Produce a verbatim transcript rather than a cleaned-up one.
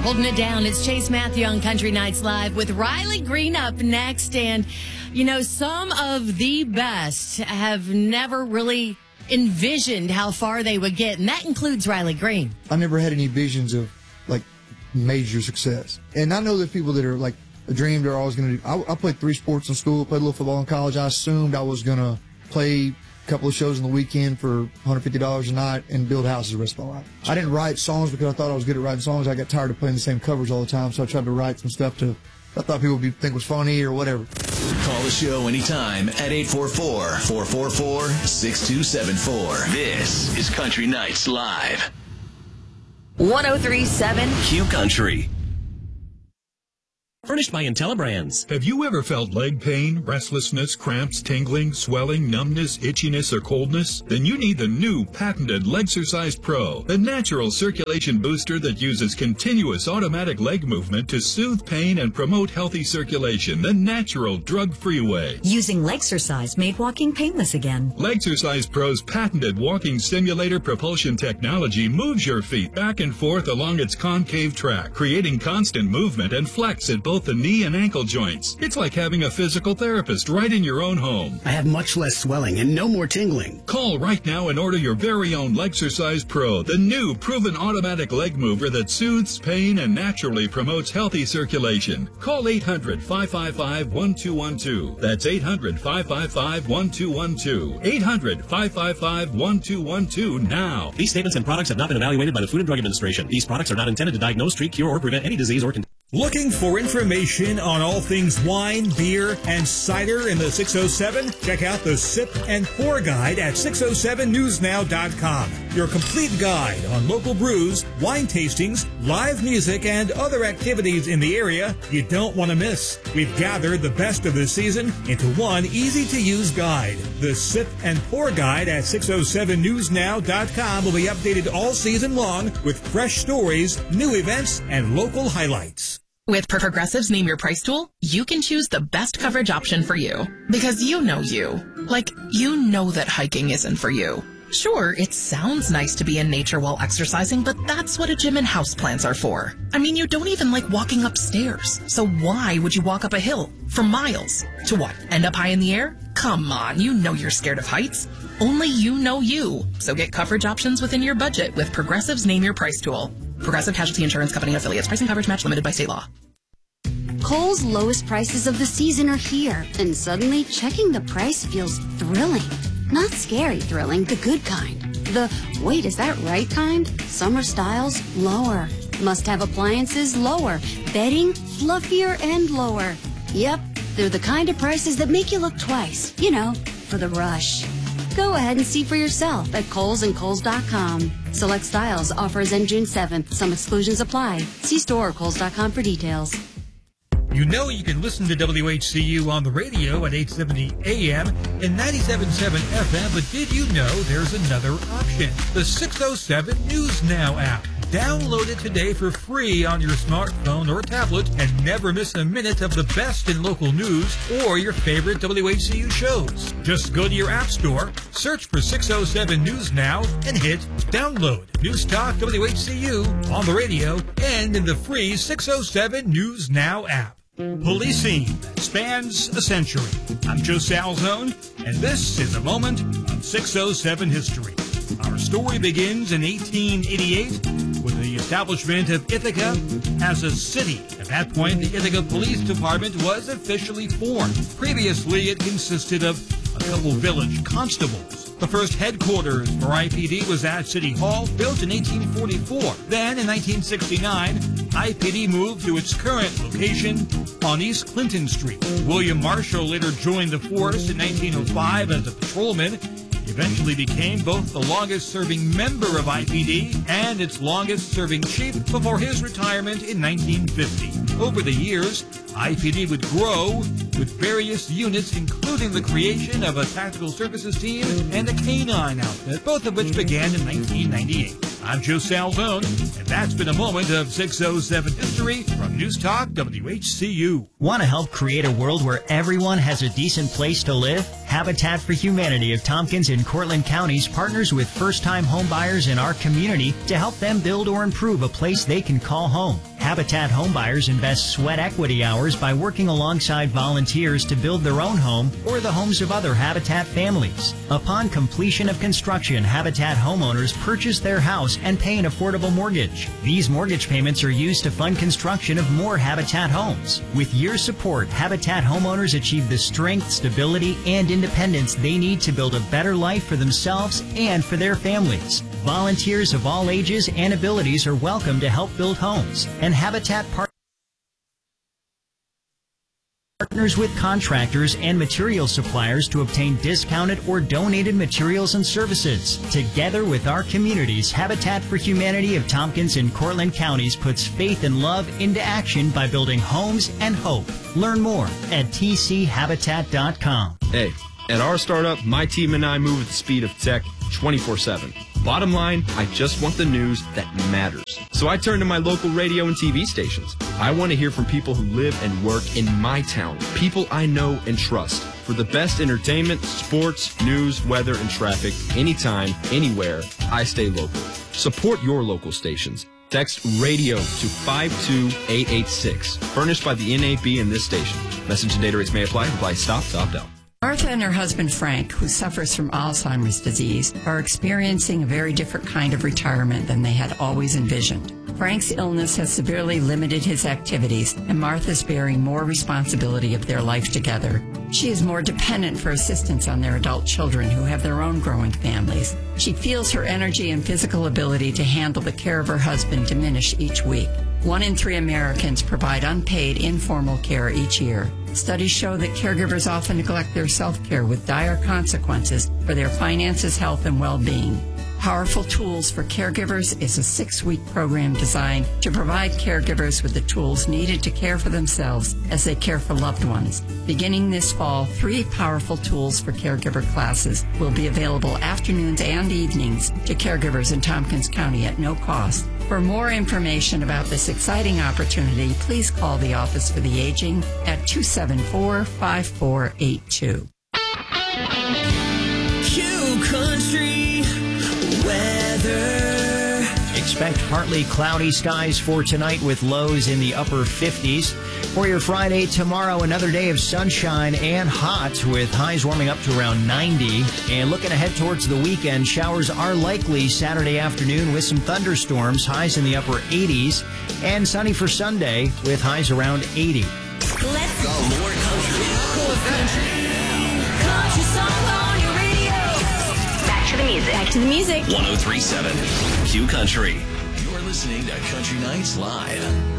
Holding it down, it's Chase Matthew on Country Nights Live with Riley Green up next. And, you know, some of the best have never really envisioned how far they would get, and that includes Riley Green. I never had any visions of, like, major success. And I know there's people that are, like, a dream they're always going to do. I, I played three sports in school, played a little football in college. I assumed I was going to play a couple of shows on the weekend for one hundred fifty dollars a night and build houses the rest of my life. I didn't write songs because I thought I was good at writing songs. I got tired of playing the same covers all the time, so I tried to write some stuff to I thought people would be, think was funny or whatever. Call the show anytime at eight four four, four four four, six two seven four. This is Country Nights Live. one oh three point seven Q Country. Furnished by IntelliBrands. Have you ever felt leg pain, restlessness, cramps, tingling, swelling, numbness, itchiness, or coldness? Then you need the new patented Legsercise Pro, the natural circulation booster that uses continuous automatic leg movement to soothe pain and promote healthy circulation the natural, drug-free way. Using Legsercise made walking painless again. Legsercise Pro's patented walking simulator propulsion technology moves your feet back and forth along its concave track, creating constant movement and flex at both the knee and ankle joints. It's like having a physical therapist right in your own home. I have much less swelling and no more tingling. Call right now and order your very own Legsercise Pro, the new proven automatic leg mover that soothes pain and naturally promotes healthy circulation. Call eight hundred, five five five, one two one two. That's eight hundred, five five five, one two one two. eight hundred, five five five, one two one two now. These statements and products have not been evaluated by the Food and Drug Administration. These products are not intended to diagnose, treat, cure, or prevent any disease or condition. Looking for information on all things wine, beer, and cider in the six oh seven? Check out the Sip and Pour Guide at six oh seven news now dot com. Your complete guide on local brews, wine tastings, live music, and other activities in the area you don't want to miss. We've gathered the best of the season into one easy-to-use guide. The Sip and Pour Guide at six oh seven news now dot com will be updated all season long with fresh stories, new events, and local highlights. With Progressive's Name Your Price tool, you can choose the best coverage option for you. Because you know you. Like, you know that hiking isn't for you. Sure, it sounds nice to be in nature while exercising, but that's what a gym and houseplants are for. I mean, you don't even like walking upstairs. So why would you walk up a hill for miles? To what, end up high in the air? Come on, you know you're scared of heights. Only you know you. So get coverage options within your budget with Progressive's Name Your Price tool. Progressive Casualty Insurance Company and affiliates. Pricing coverage match limited by state law. Kohl's lowest prices of the season are here, and suddenly checking the price feels thrilling. Not scary thrilling, the good kind. The, wait, is that right kind? Summer styles, lower. Must-have appliances, lower. Bedding, fluffier and lower. Yep, they're the kind of prices that make you look twice. You know, for the rush. Go ahead and see for yourself at Kohl's and Kohl's dot com. Select styles, offers end June seventh. Some exclusions apply. See store or Kohl's dot com for details. You know you can listen to W H C U on the radio at eight seventy A M and ninety-seven point seven F M, but did you know there's another option? The six oh seven News Now app. Download it today for free on your smartphone or tablet and never miss a minute of the best in local news or your favorite W H C U shows. Just go to your app store, search for six oh seven News Now, and hit download. News Talk W H C U on the radio and in the free six oh seven News Now app. Policing that spans a century. I'm Joe Salzone, and this is a moment of six oh seven history. Our story begins in eighteen eighty-eight with the establishment of Ithaca as a city. At that point, the Ithaca Police Department was officially formed. Previously, it consisted of a couple village constables. The first headquarters for I P D was at City Hall, built in eighteen forty-four. Then, in nineteen sixty-nine, I P D moved to its current location on East Clinton Street. William Marshall later joined the force in nineteen oh five as a patrolman. He eventually became both the longest-serving member of I P D and its longest-serving chief before his retirement in nineteen fifty. Over the years, I P D would grow with various units, including the creation of a tactical services team and a canine outfit, both of which began in nineteen ninety-eight. I'm Joe Salzone, and that's been a moment of six oh seven history from News Talk W H C U. Want to help create a world where everyone has a decent place to live? Habitat for Humanity of Tompkins and Cortland Counties partners with first-time home buyers in our community to help them build or improve a place they can call home. Habitat homebuyers invest sweat equity hours by working alongside volunteers to build their own home or the homes of other Habitat families. Upon completion of construction, Habitat homeowners purchase their house and pay an affordable mortgage. These mortgage payments are used to fund construction of more Habitat homes. With your support, Habitat homeowners achieve the strength, stability, and independence they need to build a better life for themselves and for their families. Volunteers of all ages and abilities are welcome to help build homes, and Habitat Partners partners with contractors and material suppliers to obtain discounted or donated materials and services. Together with our communities, Habitat for Humanity of Tompkins and Cortland counties puts faith and love into action by building homes and hope. Learn more at t c habitat dot com. Hey, at our startup, my team and I move at the speed of tech twenty-four seven. Bottom line, I just want the news that matters. So I turn to my local radio and T V stations. I want to hear from people who live and work in my town, people I know and trust. For the best entertainment, sports, news, weather, and traffic, anytime, anywhere, I stay local. Support your local stations. Text RADIO to five two eight eight six. Furnished by the N A B and this station. Message and data rates may apply. Apply stop to opt out. Martha and her husband Frank, who suffers from Alzheimer's disease, are experiencing a very different kind of retirement than they had always envisioned. Frank's illness has severely limited his activities, and Martha's bearing more responsibility of their life together. She is more dependent for assistance on their adult children who have their own growing families. She feels her energy and physical ability to handle the care of her husband diminish each week. One in three Americans provide unpaid informal care each year. Studies show that caregivers often neglect their self-care with dire consequences for their finances, health, and well-being. Powerful Tools for Caregivers is a six-week program designed to provide caregivers with the tools needed to care for themselves as they care for loved ones. Beginning this fall, three Powerful Tools for Caregiver classes will be available afternoons and evenings to caregivers in Tompkins County at no cost. For more information about this exciting opportunity, please call the Office for the Aging at two seven four, five four eight two. Q Country weather. Expect partly cloudy skies for tonight with lows in the upper fifties. For your Friday, tomorrow, another day of sunshine and hot with highs warming up to around ninety. And looking ahead towards the weekend, showers are likely Saturday afternoon with some thunderstorms, highs in the upper eighties. And sunny for Sunday with highs around eighty. Let's go. More country. Cool country. Country song on your radio. Back to the music. Back to the music. one oh three point seven Q Country. You're listening to Country Nights Live.